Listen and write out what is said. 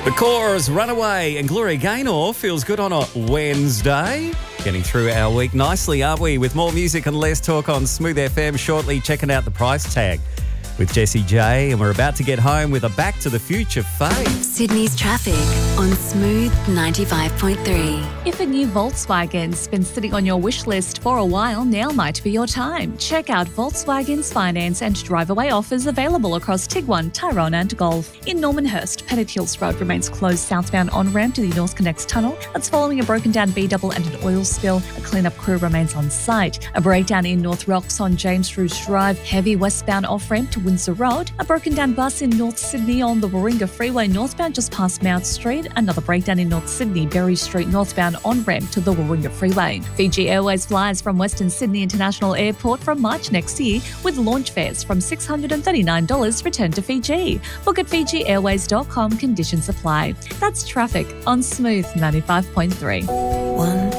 The Corrs, Runaway, and Gloria Gaynor feels good on a Wednesday. Getting through our week nicely, aren't we? With more music and less talk on Smooth FM shortly, checking out the price tag with Jessie J, and we're about to get home with a Back to the Future fade. Sydney's traffic on Smooth 95.3. If a new Volkswagen's been sitting on your wish list for a while, now might be your time. Check out Volkswagen's finance and drive-away offers available across Tiguan, Tyrone and Golf. In Normanhurst, Pettit Hills Road remains closed southbound on-ramp to the North Connects Tunnel. That's following a broken-down B-double and an oil spill. A clean-up crew remains on site. A breakdown in North Rocks on James Roos Drive. Heavy westbound off-ramp to Windsor Road. A broken-down bus in North Sydney on the Warringah Freeway northbound just past Mount Street. Another breakdown in North Sydney, Berry Street northbound on-ramp to the Warringah Freeway. Fiji Airways flies from Western Sydney International Airport from March next year with launch fares from $639 return to Fiji. Book at FijiAirways.com, conditions apply. That's traffic on Smooth 95.3.